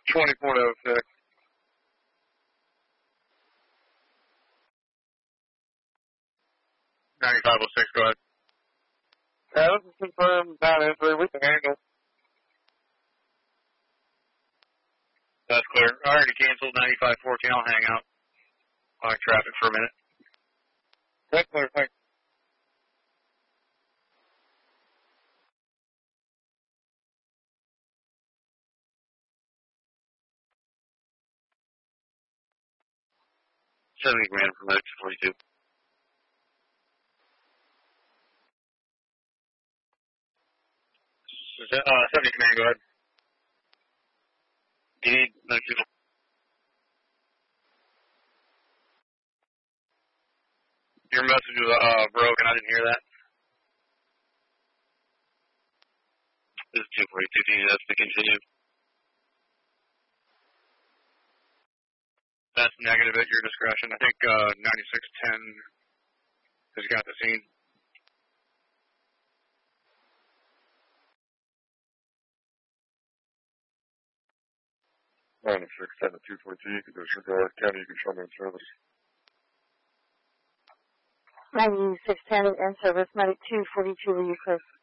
2406. 9506, go ahead. This is confirmed down entry. We can handle. That's clear. Already canceled 9514. I'll hang out. On traffic for a minute. That's clear. Thanks. $70,000 for Medic 42. 70 command, go ahead. Do you need Medic 2? Your message was broken. I didn't hear that. This is 242. Do you need us to continue? That's negative at your discretion. I think 9610 has got the scene. Minus 610 at 242. You can disregard. County, you can show me in service. 9610 in service. Medic 242, will you clear?